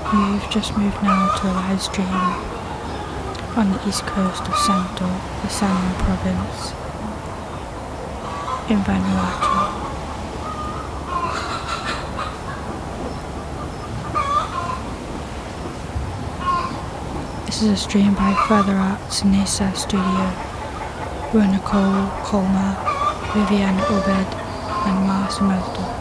We've just moved now to a live stream on the east coast of Santo, the Salmon province in Vanuatu. This is a stream by Further Arts Nisa Studio, who are Nicole Colmer, Vivian Obed and Mars Melto.